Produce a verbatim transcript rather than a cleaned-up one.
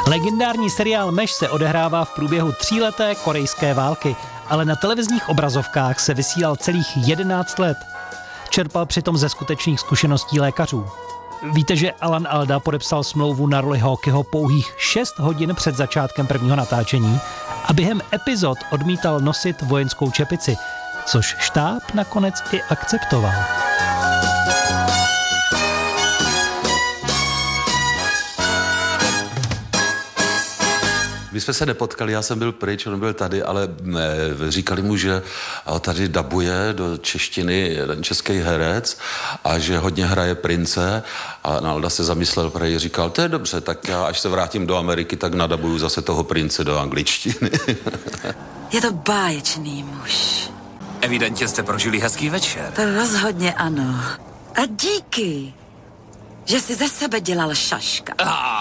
Legendární seriál Meš se odehrává v průběhu tříleté korejské války, ale na televizních obrazovkách se vysílal celých jedenáct let. Čerpal přitom ze skutečných zkušeností lékařů. Víte, že Alan Alda podepsal smlouvu na roli Hawkeyho pouhých šest hodin před začátkem prvního natáčení a během epizod odmítal nosit vojenskou čepici, což štáb nakonec i akceptoval. My jsme se nepotkali, já jsem byl pryč, on byl tady, ale ne, říkali mu, že tady dabuje do češtiny jeden český herec a že hodně hraje prince a Alda se zamyslel, protože říkal, to je dobře, tak já až se vrátím do Ameriky, tak nadabuju zase toho prince do angličtiny. Je to báječný muž. Evidentně jste prožili hezký večer. To rozhodně ano. A díky, že si ze sebe dělal šaška. Ah.